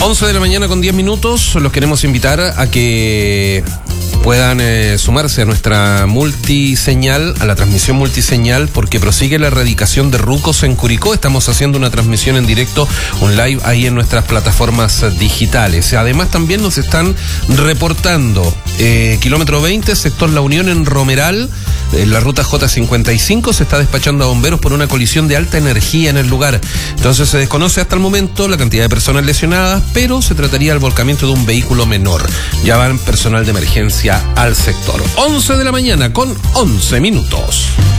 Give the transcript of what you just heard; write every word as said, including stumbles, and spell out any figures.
once de la mañana con diez minutos, los queremos invitar a que puedan eh, sumarse a nuestra multiseñal, a la transmisión multiseñal, porque prosigue la erradicación de rucos en Curicó. Estamos haciendo una transmisión en directo, un live ahí en nuestras plataformas digitales. Además también nos están reportando eh, kilómetro veinte, sector La Unión en Romeral, en la ruta J cincuenta y cinco, se está despachando a bomberos por una colisión de alta energía en el lugar. Entonces se desconoce hasta el momento la cantidad de personas lesionadas, pero se trataría del volcamiento de un vehículo menor. Ya van personal de emergencia al sector. once de la mañana con once minutos.